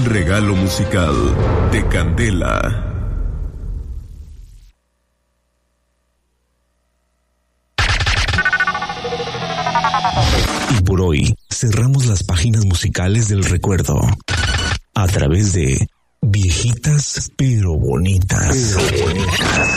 regalo musical de Candela. Y por hoy cerramos las páginas musicales del recuerdo a través de Viejitas pero bonitas.